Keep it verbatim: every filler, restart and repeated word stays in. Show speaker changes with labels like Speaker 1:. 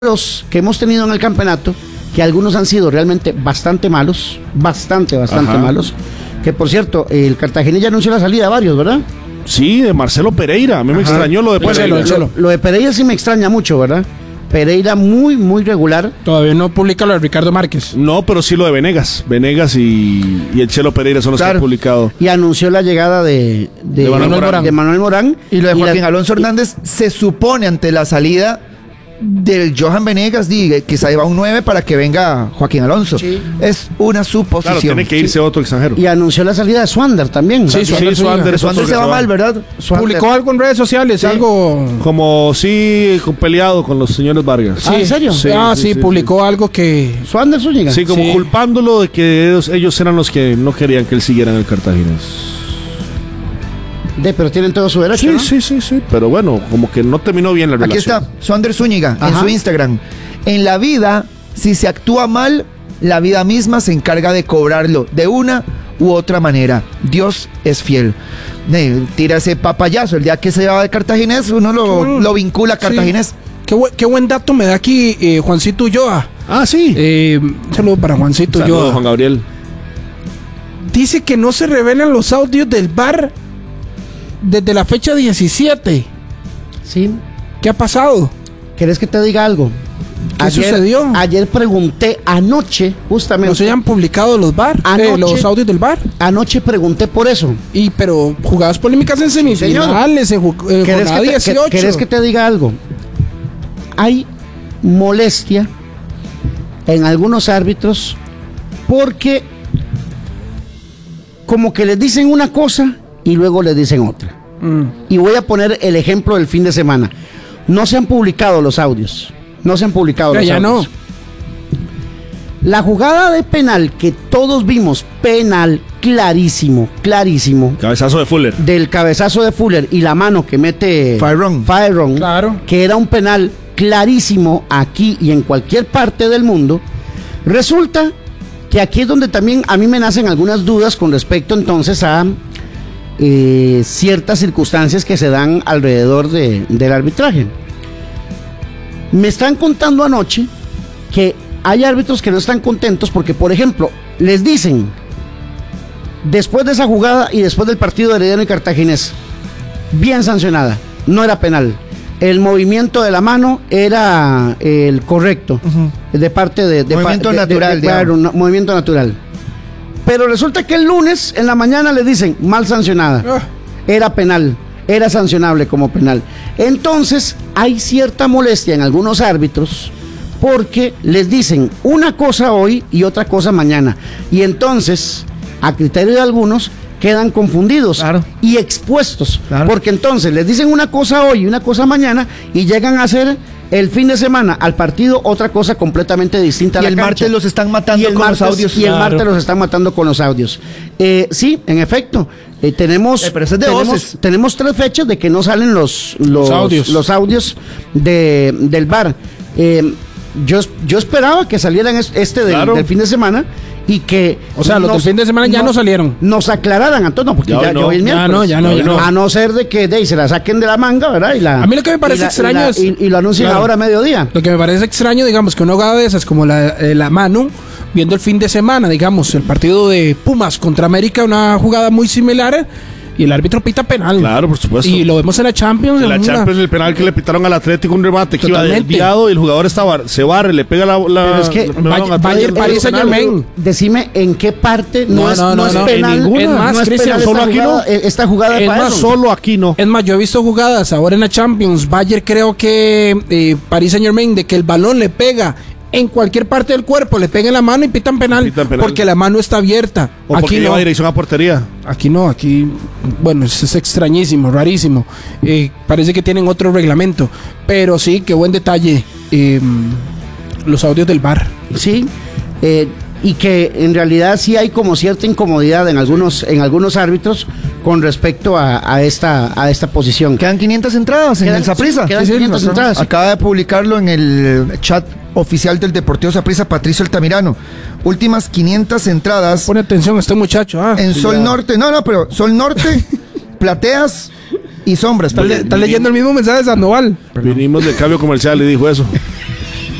Speaker 1: Los que hemos tenido en el campeonato, que algunos han sido realmente bastante malos, bastante, bastante Ajá. malos, que por cierto, el Cartaginés ya anunció la salida de varios, ¿verdad?
Speaker 2: Sí, de Marcelo Pereira, a mí Ajá. me extrañó lo de Pereira.
Speaker 1: Marcelo, lo, lo de Pereira sí me extraña mucho, ¿verdad? Pereira muy, muy regular.
Speaker 3: Todavía no publica lo de Ricardo Márquez.
Speaker 2: No, pero sí lo de Venegas. Venegas y, y el Chelo Pereira son los claro. que han publicado.
Speaker 1: Y anunció la llegada de, de,
Speaker 2: de, Manuel,
Speaker 1: Morán.
Speaker 2: Morán.
Speaker 1: de Manuel Morán.
Speaker 4: Y lo de Joaquín la, Alonso Hernández y, se supone ante la salida del Johan Venegas, diga que se va un nueve para que venga Joaquín Alonso. Sí. Es una suposición.
Speaker 2: Claro, tiene que irse sí. otro extranjero.
Speaker 1: Y anunció la salida de Swander también.
Speaker 2: Sí, Swander, sí, Swander,
Speaker 4: Swander se va mal, ¿verdad?
Speaker 3: Swander. Publicó algo en redes sociales, sí. algo...
Speaker 2: Como sí, peleado con los señores Vargas.
Speaker 1: Sí. Ah, ¿en serio?
Speaker 3: Sí, ah, sí, sí, sí publicó sí. algo que...
Speaker 1: Swander Zúñiga.
Speaker 2: Sí, como sí. culpándolo de que ellos, ellos eran los que no querían que él siguiera en el Cartaginés.
Speaker 1: De, pero tienen todo su derecho,
Speaker 2: sí,
Speaker 1: ¿no?
Speaker 2: sí, sí, sí. Pero bueno, como que no terminó bien la
Speaker 4: Aquí
Speaker 2: relación.
Speaker 4: Aquí está, Swander Zúñiga, Ajá. en su Instagram. En la vida, si se actúa mal, la vida misma se encarga de cobrarlo de una u otra manera. Dios es fiel. Eh, tira ese papayazo. El día que se va de Cartaginés, uno lo, bueno, lo vincula a Cartaginés. Sí.
Speaker 3: Qué, bu qué buen dato me da aquí eh, Juancito Ulloa.
Speaker 2: Ah, sí.
Speaker 3: Eh, un saludo para Juancito Ulloa.
Speaker 2: Saludo, Juan Gabriel.
Speaker 3: Dice que no se revelan los audios del V A R desde la fecha diecisiete.
Speaker 1: Sí.
Speaker 3: ¿Qué ha pasado?
Speaker 1: ¿Querés que te diga algo?
Speaker 3: ¿Qué
Speaker 1: ayer,
Speaker 3: sucedió?
Speaker 1: Ayer pregunté, anoche, justamente.
Speaker 3: ¿No se hayan publicado los V A R?
Speaker 1: Anoche,
Speaker 3: eh, los audios del V A R.
Speaker 1: Anoche pregunté por eso.
Speaker 3: Y, pero, jugadas polémicas en semifinales, en eh,
Speaker 1: ¿Querés, que te, dieciocho. ¿Querés que te diga algo? Hay molestia en algunos árbitros porque como que les dicen una cosa y luego les dicen otra. Mm. Y voy a poner el ejemplo del fin de semana. No se han publicado los audios. No se han publicado
Speaker 3: Pero
Speaker 1: los
Speaker 3: ya
Speaker 1: audios. No. La jugada de penal que todos vimos, penal clarísimo, clarísimo.
Speaker 2: Cabezazo de Fuller.
Speaker 1: Del cabezazo de Fuller y la mano que mete
Speaker 4: Fyron.
Speaker 1: Fyron,
Speaker 3: claro.
Speaker 1: Que era un penal clarísimo aquí y en cualquier parte del mundo. Resulta que aquí es donde también a mí me nacen algunas dudas con respecto entonces a Eh, ciertas circunstancias que se dan alrededor de, del arbitraje. Me están contando anoche que hay árbitros que no están contentos porque, por ejemplo, les dicen después de esa jugada y después del partido de Herediano y Cartaginés, bien sancionada, no era penal, el movimiento de la mano era el correcto, uh-huh. de parte de, de
Speaker 4: movimiento
Speaker 1: de,
Speaker 4: natural,
Speaker 1: de, de, de, un movimiento natural. Pero resulta que el lunes en la mañana le dicen mal sancionada. Era penal, era sancionable como penal. Entonces hay cierta molestia en algunos árbitros porque les dicen una cosa hoy y otra cosa mañana. Y entonces, a criterio de algunos, quedan confundidos claro. y expuestos. Claro. Porque entonces les dicen una cosa hoy y una cosa mañana y llegan a hacer el fin de semana al partido otra cosa completamente distinta a
Speaker 4: y
Speaker 1: la
Speaker 4: el
Speaker 1: cancha.
Speaker 4: martes los están matando con
Speaker 1: martes,
Speaker 4: los audios.
Speaker 1: Y claro. el martes los están matando con los audios. Eh, sí, en efecto, eh, tenemos,
Speaker 4: eh, pero es de
Speaker 1: tenemos, tenemos tres fechas de que no salen los, los,
Speaker 3: los audios,
Speaker 1: los audios de, del V A R. Eh, yo, yo esperaba que salieran este del, claro. del fin de semana y que
Speaker 3: o sea, los nos, del fin de semana ya no, no salieron,
Speaker 1: nos aclararan a todos, no, porque ya, ya, no, ya,
Speaker 3: ya no, ya no, ya no,
Speaker 1: a no ser de que de, se la saquen de la manga, ¿verdad? Y la,
Speaker 3: a mí lo que me parece
Speaker 1: y la,
Speaker 3: extraño
Speaker 1: y la,
Speaker 3: es
Speaker 1: y, y lo anuncian claro. ahora a mediodía.
Speaker 3: Lo que me parece extraño, digamos, que una jugada de esas como la, eh, la mano, viendo el fin de semana, digamos, el partido de Pumas contra América, una jugada muy similar. Y el árbitro pita penal.
Speaker 2: Claro, por supuesto.
Speaker 3: Y lo vemos en la Champions.
Speaker 2: En la Champions, el penal que le pitaron al Atlético, un remate que iba desviado y el jugador estaba, se barre, le pega la... la
Speaker 1: Pero es que
Speaker 3: Bayern París Saint Germain.
Speaker 1: Decime en qué parte no, no es, no, no, no es penal.
Speaker 3: En ninguna. Es más,
Speaker 1: no es
Speaker 3: Cristian,
Speaker 1: penal
Speaker 3: solo
Speaker 1: esta
Speaker 3: aquí
Speaker 1: jugada,
Speaker 3: no.
Speaker 1: Esta jugada
Speaker 3: es
Speaker 1: para
Speaker 3: más,
Speaker 1: eso.
Speaker 2: Solo aquí no.
Speaker 3: Es más, yo he visto jugadas ahora en la Champions. Bayern creo que eh, París Saint Germain, de que el balón le pega en cualquier parte del cuerpo, le pega en la mano y pitan penal, pitan penal. Porque la mano está abierta.
Speaker 2: O
Speaker 3: aquí
Speaker 2: porque
Speaker 3: no.
Speaker 2: lleva dirección a portería.
Speaker 3: Aquí no, aquí, bueno, es, es extrañísimo, rarísimo. Eh, parece que tienen otro reglamento. Pero sí, qué buen detalle. Eh, los audios del V A R.
Speaker 1: Sí, eh, y que en realidad sí hay como cierta incomodidad en algunos, en algunos árbitros con respecto a, a esta, a esta posición.
Speaker 4: Quedan quinientas entradas en
Speaker 1: quedan,
Speaker 4: el Saprissa.
Speaker 1: Sí, quedan sí, quinientas
Speaker 4: sí,
Speaker 1: entradas.
Speaker 4: Acaba de publicarlo en el chat oficial del Deportivo Saprissa, Patricio Altamirano. Últimas quinientas entradas.
Speaker 3: Pone atención a este muchacho. Ah,
Speaker 4: en Sol Norte. No, no, pero Sol Norte, Plateas y Sombras.
Speaker 3: Está, le, está leyendo el mismo mensaje de Sandoval.
Speaker 2: Vinimos de cambio comercial y dijo eso.